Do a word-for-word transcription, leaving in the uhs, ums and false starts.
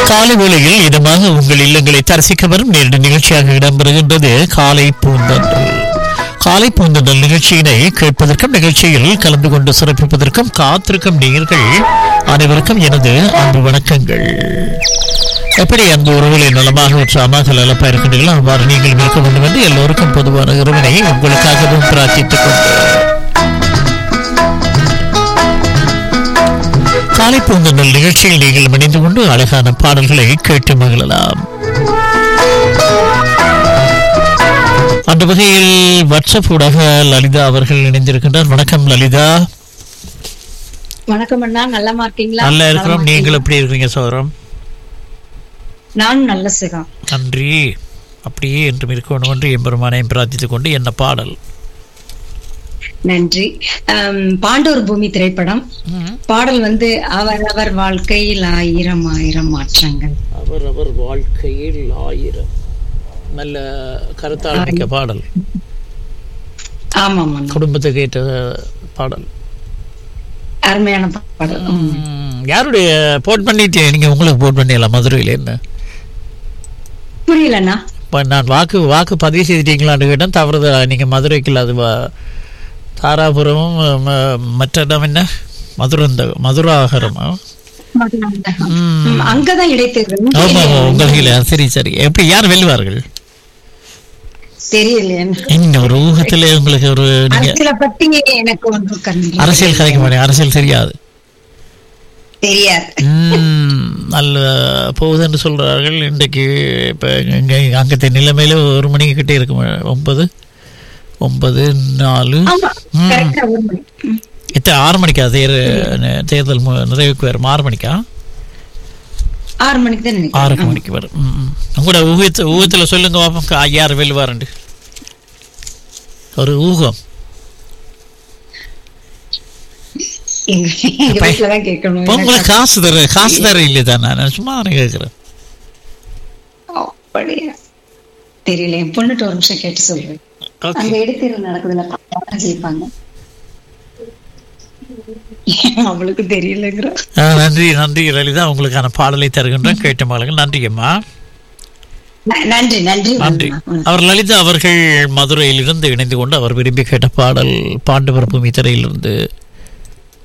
காலை வேளையில் இதமாக உங்கள் இல்லங்களை தரிசிக்க வரும் நேரடி நிகழ்ச்சியாக இடம்பெறுகின்றது காலை பூந்தொன்றல். காலை பூந்தொன்றல் நிகழ்ச்சியினை கேட்பதற்கும் நிகழ்ச்சியில் கலந்து கொண்டு சிறப்பிப்பதற்கும் காத்திருக்கும் நேயர்கள் அனைவருக்கும் எனது அன்பு வணக்கங்கள். எப்படி அந்த உறவுகளை நலமாக உற்சாகமாக நலப்பா இருக்கின்றீர்களோ அவ்வாறு நீங்கள் இருக்க வேண்டும் என்று எல்லோருக்கும் பொதுவான இறைவனை உங்களுக்காகவும் பிரார்த்தித்துக் கொண்டு காலை பூந்தொன்றல் நிகழ்ச்சியில் நீங்கள் இணைந்து கொண்டு அழகான பாடல்களை கேட்டு மகிழலாம். அந்த வகையில் வாட்ஸ்அப் ஊடாக லலிதா அவர்கள் இணைந்திருக்கின்றார். வணக்கம் லலிதா. வணக்கம் அண்ணா, நல்லமா இருக்கீங்களா? நல்லா இருக்கிறோம். நீங்கள் எப்படி இருக்கீங்க சோரம்? நான் நல்ல சுகம். நன்றி. அப்படியே என்றும் இருக்கணும் என்று எம்பெருமானையும் பிரார்த்தித்துக் கொண்டு என்ன பாடல்? நன்றி. பாண்டவர் பூமி திரைப்படம். பாடல் வந்து அவர் அவர் வாழ்க்கையில் ஆயிரம் ஆயிரம் மாற்றங்கள். அவர் அவர் வாழ்க்கையில் ஆயிரம். நல்ல கருத்தால் மிக்க பாடல். ஆமாம், குடும்பத்துக்கு ஏற்ற பாடல், அருமையான பாடல். யாருடைய போட் பண்ணிட்டு நீங்க உங்களுக்கு போட் பண்ணிடலாம் மதுரையில? என்ன புரியலண்ணா? நான் வாக்கு வாக்கு பதிவு செய்துட்டீங்களான்னு கேட்டேன். தவறுதா, நீங்க மதுரைக்கு அது தாராபுரமும் மற்ற இடம் என்ன மதுரந்த மதுராகரமா? அங்கதான் இடைத்தேர்தல். ஆமா உங்களுக்கு. சரி சரி. எப்படி யார் வெல்வார்கள் தெரியல. ஒரு ஊகத்துல உங்களுக்கு ஒரு பத்தி எனக்கு அரசியல் கதைக்க மாட்டேன். அரசியல் தெரியாது தெரியாது. நல்ல போகுதுன்னு சொல்றார்கள். இன்றைக்கு இப்ப அங்கത്തെ நிலைமையில ஒரு மணிக்கு கிட்டே இருக்கும். ஒன்பது ஒன்பது நாலு எத்தனை ஆறு மணிக்கா தேர் தேர்தல் நிறைவுக்கு வரும்? ஆறு மணிக்கா? ஆறு மணிக்கு தான். ஆறு மணிக்கு வரும். உங்களோட ஊகத்து ஊகத்துல சொல்லுங்க பாப்பா, யார் வெல்வாருண்டு ஒரு ஊகம். உங்களுக்கு காசு தர காசு தர இல்லைதான், நான் சும்மா கேட்கிறேன். தெரியல, என் பொண்ணுட்டு ஒரு நிமிஷம் கேட்டு சொல்றேன். அங்க இடைத்தேர்தல் நடக்குதுல, ஜெயிப்பாங்க. அவளுக்கு தெரியலங்கிற. நன்றி நன்றி லலிதா. உங்களுக்கான பாடலை தருகின்றேன், கேட்ட மாளுங்கள். நன்றி அம்மா. நன்றி நன்றி நன்றி. அவர் லலிதா அவர்கள் மதுரையில் இருந்து இணைந்து கொண்டு அவர் விரும்பி கேட்ட பாடல் பாண்டவர் பூமி திரையிலிருந்து